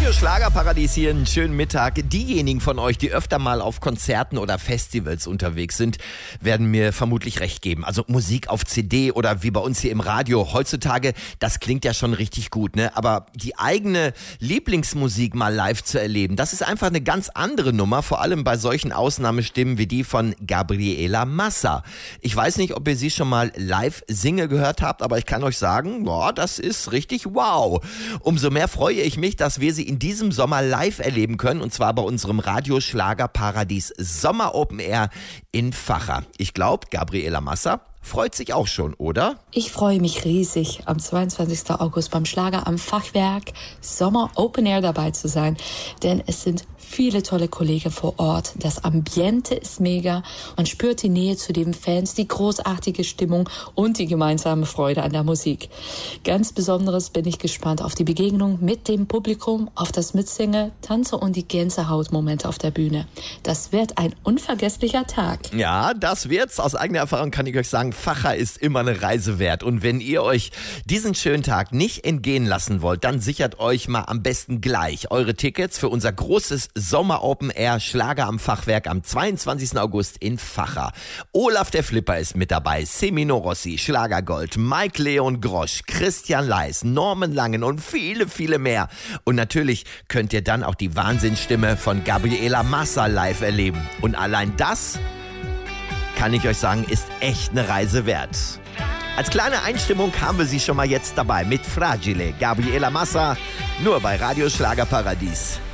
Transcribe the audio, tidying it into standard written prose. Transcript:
Radio Schlagerparadies hier, einen schönen Mittag. Diejenigen von euch, die öfter mal auf Konzerten oder Festivals unterwegs sind, werden mir vermutlich recht geben. Also Musik auf CD oder wie bei uns hier im Radio heutzutage, das klingt ja schon richtig gut, ne? Aber die eigene Lieblingsmusik mal live zu erleben, das ist einfach eine ganz andere Nummer, vor allem bei solchen Ausnahmestimmen wie die von Gabriela Massa. Ich weiß nicht, ob ihr sie schon mal live singen gehört habt, aber ich kann euch sagen, boah, das ist richtig wow. Umso mehr freue ich mich, dass wir sie in diesem Sommer live erleben können, und zwar bei unserem Radio-Schlager-Paradies Sommer Open Air in Vacha. Ich glaube, Gabriela Massa freut sich auch schon, oder? Ich freue mich riesig, am 22. August beim Schlager am Fachwerk Sommer Open Air dabei zu sein, denn es sind viele tolle Kollegen vor Ort. Das Ambiente ist mega. Man spürt die Nähe zu den Fans, die großartige Stimmung und die gemeinsame Freude an der Musik. Ganz Besonderes bin ich gespannt auf die Begegnung mit dem Publikum, auf das Mitsingen, Tanze und die Gänsehautmomente auf der Bühne. Das wird ein unvergesslicher Tag. Ja, das wird's. Aus eigener Erfahrung kann ich euch sagen, Vacha ist immer eine Reise wert. Und wenn ihr euch diesen schönen Tag nicht entgehen lassen wollt, dann sichert euch mal am besten gleich eure Tickets für unser großes Sommer Open Air Schlager am Fachwerk am 22. August in Vacha. Olaf der Flipper ist mit dabei, Semino Rossi, Schlagergold, Mike Leon Grosch, Christian Leis, Norman Langen und viele, viele mehr. Und natürlich könnt ihr dann auch die Wahnsinnsstimme von Gabriela Massa live erleben. Und allein das, kann ich euch sagen, ist echt eine Reise wert. Als kleine Einstimmung haben wir sie schon mal jetzt dabei mit Fragile, Gabriela Massa, nur bei Radio Schlagerparadies.